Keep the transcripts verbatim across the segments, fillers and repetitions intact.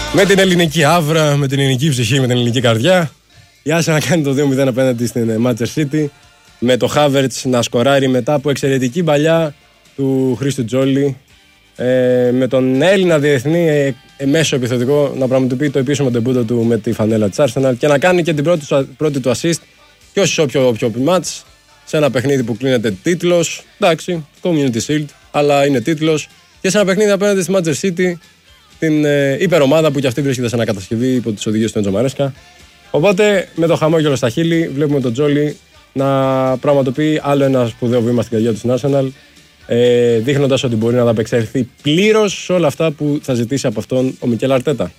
Με την ελληνική άβρα, με την ελληνική ψυχή, με την ελληνική καρδιά. Η Arsenal να κάνει το δύο μηδέν απέναντι στην Manchester City. Με το Havertz να σκοράρει μετά από εξαιρετική παλιά του Χρήστου Τζόλι. Ε, με τον Έλληνα διεθνή ε, ε, μέσο επιθετικό να πραγματοποιεί το επίσημο ντεμπούτο του με τη φανέλα της Arsenal και να κάνει και την πρώτη, πρώτη του assist και όχι σε όποιο, όποιο match, σε ένα παιχνίδι που κλείνεται τίτλος. Εντάξει, Community Shield, αλλά είναι τίτλος. Και σε ένα παιχνίδι απέναντι στη Manchester City, την ε, υπερομάδα που κι αυτή βρίσκεται σε ανακατασκευή υπό τις οδηγίες του Έντζο Μαρέσκα. Οπότε με το χαμόγελο στα χείλη βλέπουμε τον Τζόλι να πραγματοποιεί άλλο ένα σπουδαίο βήμα στην καριέρα του στην Arsenal, ε, δείχνοντας ότι μπορεί να ανταπεξέλθει πλήρως σε όλα αυτά που θα ζητήσει από αυτόν ο Μικέλ Αρτέτα.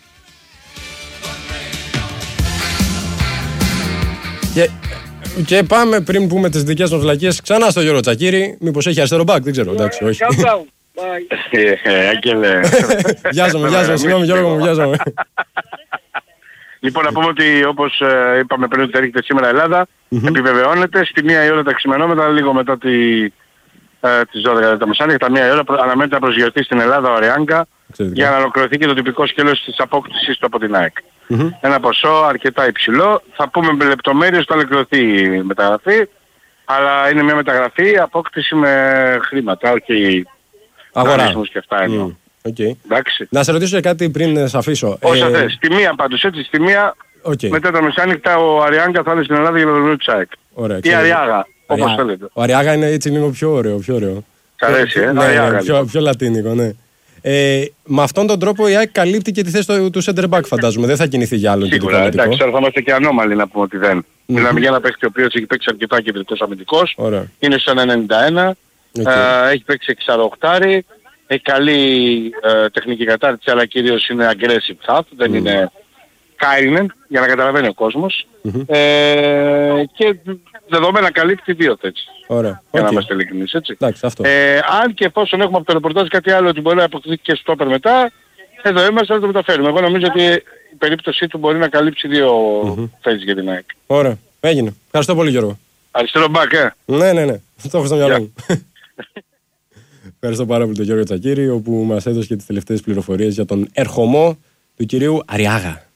Και, και πάμε πριν πούμε τις δικές μας βλακίες ξανά στο Γιώργο Τσακίρη. Μήπως έχει αριστερό μπακ, δεν ξέρω. Εντάξει, όχι. Άγγελε. Βιάζομαι, βιάζομαι, συγγνώμη Γιώργο μου, βιάζομαι. Λοιπόν, να πούμε ότι όπως ε, είπαμε πριν ότι έρχεται σήμερα Ελλάδα, mm-hmm. επιβεβαιώνεται στη μία η ώρα τα ξημενόμετρα, λίγο μετά τη, ε, τις δώδεκα τα μεσάνυχτα, τα μία η ώρα αναμένεται να προσγειωθεί στην Ελλάδα ο Αριάγκα για να ολοκληρωθεί και το τυπικό σκέλος της απόκτησης του από την ΑΕΚ. Mm-hmm. Ένα ποσό αρκετά υψηλό, θα πούμε με λεπτομέρειες όταν ολοκληρωθεί η μεταγραφή, αλλά είναι μια μεταγραφή απόκτηση με χρήματα, όχι αγορά. Και αυτά εννοώ. Mm. Okay. Να σε ρωτήσω κάτι πριν σε αφήσω. Όσα ε... θες. Στη μία πάντως, έτσι, στη μία okay. μετά τα μεσάνυχτα ο Αριάγκα θα είναι στην Ελλάδα για το δεδομένο της ΑΕΚ. Ή Αριάγα, όπως Αριά... θέλετε. Ο Αριάγα είναι έτσι λίγο πιο ωραίο, πιο ωραίο. Σ' αρέσει, ε, ναι, Αριάγα, πιο, λοιπόν. πιο λατίνικο, ναι. Ε, με αυτόν τον τρόπο η ΑΕΚ καλύπτει και τη θέση του, του center back, φαντάζομαι. Δεν θα κινηθεί για άλλο. Σίγουρα, εντάξει, τώρα θα είμαστε και ανώμαλοι να πούμε ότι δεν. Mm-hmm. Μιλάμε για ένα παίκτη ο οποίος έχει παίξει αρκετά κεντρικός αμυντικός. Είναι στο ενενήντα ένα, okay. ε, έχει παίξει εξαροχτάρι. Έχει καλή ε, τεχνική κατάρτιση, αλλά κυρίως είναι aggressive half, δεν mm. είναι Κάινεν, για να καταλαβαίνει ο κόσμος. Mm-hmm. Ε, και δεδομένα καλύπτει δύο θέσεις. Ωραία. Για Okay. να είμαστε ειλικρινείς, έτσι. Εντάξει, αυτό. Ε, αν και εφόσον έχουμε από το ρεπορτάζ κάτι άλλο ότι μπορεί να αποκτηθεί και στόπερ μετά, εδώ είμαστε, θα το μεταφέρουμε. Εγώ νομίζω ότι η περίπτωσή του μπορεί να καλύψει δύο mm-hmm. θέσεις για την ΑΕΚ. Ωραία. Έγινε. Ευχαριστώ πολύ Γιώργο. Αριστερό μπακ, ε. Ναι, ναι, ναι. Το έχω στο μυαλό μου. Ευχαριστώ πάρα πολύ τον Γιώργο Τσακίρη, όπου μας έδωσε και τις τελευταίες πληροφορίες για τον ερχομό του κυρίου Αριάγα.